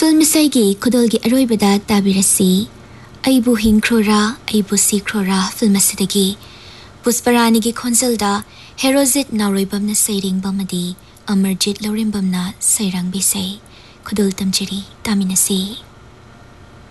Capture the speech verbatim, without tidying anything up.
Film इसाईगी खुदोलगी अरोइबदा ताबिरसी अइबु हिंख्रोरा अइबु सीख्रोरा film असिदगी पुष्परानीगी खोंजलदा हेरोजित नाउरोइबमना सैरिंगबमदी Amarjeet लौरिंबमना सैरांगबिसै खुदोल तमजिरी तामिनसी।